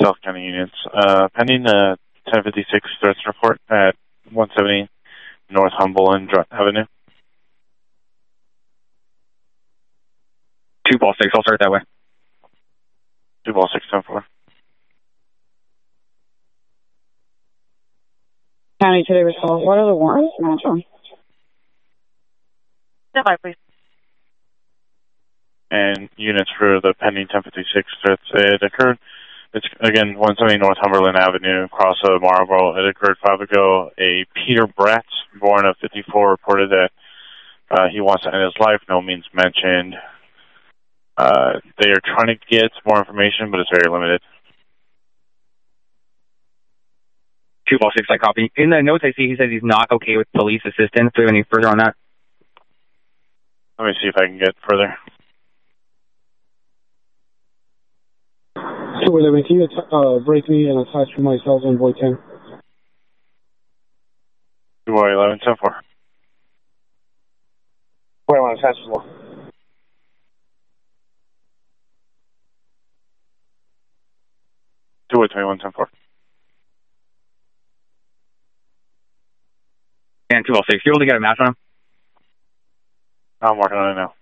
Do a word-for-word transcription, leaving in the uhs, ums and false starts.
South County units. Uh, pending the ten fifty-six threats report at one seventy North Humboldt Avenue. Two ball six, I'll start that way. Two ball six, ten four. County today was called. What are the warrants? Stand by, please. And units for the pending ten fifty-six threats. It occurred, it's again one seventy North Humberland Avenue, across of Marlboro. It occurred five ago. A Peter Bratz, born of fifty-four, reported that uh, he wants to end his life. No means mentioned. Uh, they are trying to get more information, but it's very limited. Two ball six, I copy. In the notes I see, he says he's not okay with police assistance. Do we have any further on that? Let me see if I can get further. two eleven, can you uh, break me and attach to my cell zone, Boy ten? two eleven, ten four. Where I want to attach as well. two twenty-one, ten four. And two ball six, you able to get a match on him? I'm working on it now.